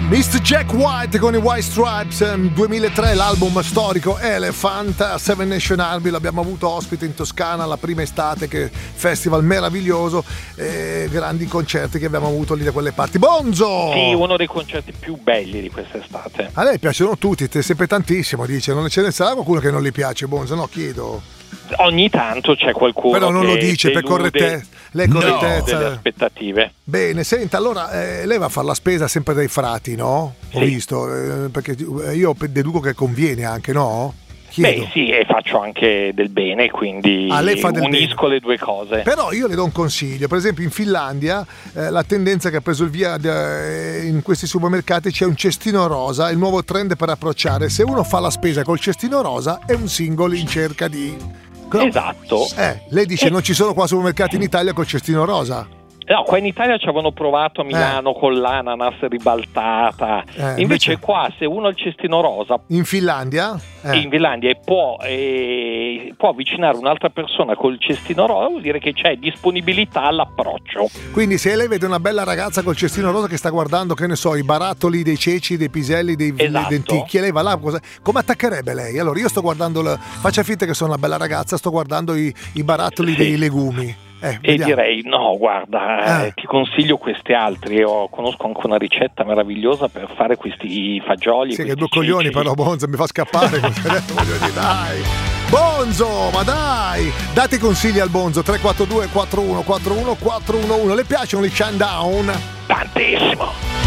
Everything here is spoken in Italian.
Mr. Jack White con i White Stripes, 2003, l'album storico Elephant. Seven Nation Army l'abbiamo avuto ospite in Toscana la prima estate, che festival meraviglioso, grandi concerti che abbiamo avuto lì da quelle parti. Bonzo! Sì, uno dei concerti più belli di quest'estate. A lei piacciono tutti, sempre tantissimo, dice, non ce ne sarà qualcuno che non gli piace, Bonzo? No, chiedo. Ogni tanto c'è qualcuno però non che lo dice per correttezza, delle aspettative. Bene, senta, allora lei va a fare la spesa sempre dai frati, no? Ho visto, perché io deduco che conviene anche, no? Chiedo. Beh sì, e faccio anche del bene, quindi lei fa unisco le due cose. Però io le do un consiglio, per esempio in Finlandia la tendenza che ha preso il via in questi supermercati, c'è un cestino rosa, il nuovo trend per approcciare. Se uno fa la spesa col cestino rosa è un single in cerca di... Esatto. Lei dice non ci sono qua supermercati in Italia col cestino rosa. No, qua in Italia ci avevano provato a Milano con l'ananas ribaltata. Invece qua, se uno ha il cestino rosa in Finlandia può avvicinare un'altra persona col cestino rosa, vuol dire che c'è disponibilità all'approccio. Quindi se lei vede una bella ragazza col cestino rosa che sta guardando, che ne so, i barattoli dei ceci, dei piselli, dei lenticchie, lei va là, come attaccherebbe lei? Allora io sto guardando, faccia finta che sono una bella ragazza, sto guardando i barattoli dei legumi. E direi no, guarda, ti consiglio questi altri. Io conosco anche una ricetta meravigliosa per fare questi fagioli. Sì, che due coglioni, però Bonzo mi fa scappare. Dai Bonzo, ma dai, date consigli al Bonzo. 342 41 41 411. Le piacciono i Chandown? Tantissimo.